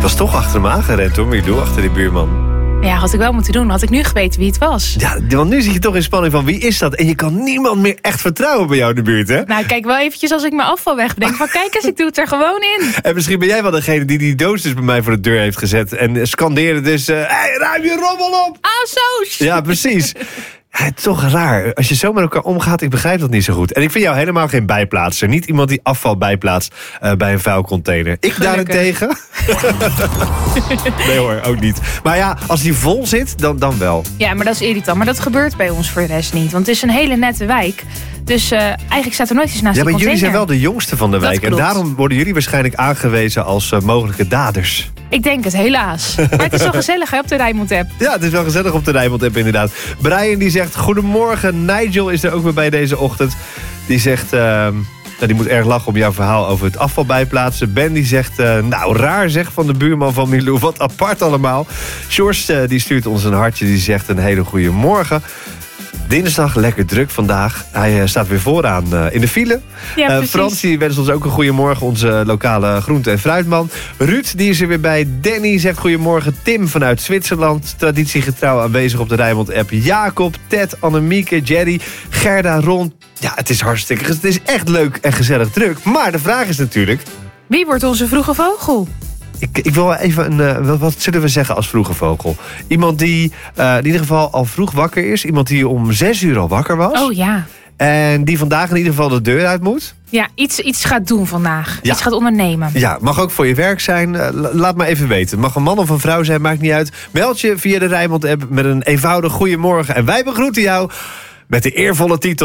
was toch achter hem aangerend hoor, Milou, achter die buurman. Ja, had ik wel moeten doen. Had ik nu geweten wie het was. Ja, want nu zit je toch in spanning van wie is dat? En je kan niemand meer echt vertrouwen bij jou in de buurt, hè? Nou, kijk wel eventjes als ik mijn afval wegbreng. Van kijk eens, ik doe het er gewoon in. En misschien ben jij wel degene die doos dus bij mij voor de deur heeft gezet. En scandeerde dus, hey, ruim je rommel op! Saus! Ja, precies. Ja, het is toch raar. Als je zo met elkaar omgaat, ik begrijp dat niet zo goed. En ik vind jou helemaal geen bijplaatser. Niet iemand die afval bijplaatst bij een vuilcontainer. Ik daarentegen... Nee hoor, ook niet. Maar ja, als die vol zit, dan wel. Ja, maar dat is irritant. Maar dat gebeurt bij ons voor de rest niet. Want het is een hele nette wijk. Dus eigenlijk staat er nooit iets naast ja, de maar container. jullie zijn wel de jongste van de wijk. En daarom worden jullie waarschijnlijk aangewezen als mogelijke daders. Ik denk het, helaas. Maar het is wel gezellig hè, op de Rijnmond-app. Ja, het is wel gezellig op de Rijnmond-app inderdaad. Brian die zegt, goedemorgen. Nigel is er ook weer bij deze ochtend. Die zegt... die moet erg lachen om jouw verhaal over het afval bijplaatsen. Ben die zegt, nou raar zeg van de buurman van Milou. Wat apart allemaal. Sjors die stuurt ons een hartje. Die zegt een hele goede morgen. Dinsdag, lekker druk vandaag. Hij staat weer vooraan in de file. Ja, Frans die wenst ons ook een goeiemorgen. Onze lokale groente- en fruitman. Ruud die is er weer bij. Danny zegt goeiemorgen. Tim vanuit Zwitserland. Traditiegetrouw aanwezig op de Rijnmond-app. Jacob, Ted, Annemieke, Jerry, Gerda, Ron. Ja, het is hartstikke... Het is echt leuk en gezellig druk. Maar de vraag is natuurlijk... Wie wordt onze vroege vogel? Ik wil even wat zullen we zeggen als vroege vogel? Iemand die in ieder geval al vroeg wakker is. Iemand die om 6 uur al wakker was. Oh ja. En die vandaag in ieder geval de deur uit moet. Ja, iets gaat doen vandaag. Ja. Iets gaat ondernemen. Ja, mag ook voor je werk zijn. Laat maar even weten. Mag een man of een vrouw zijn, maakt niet uit. Meld je via de Rijnmond-app met een eenvoudig goeiemorgen. En wij begroeten jou met de eervolle titel.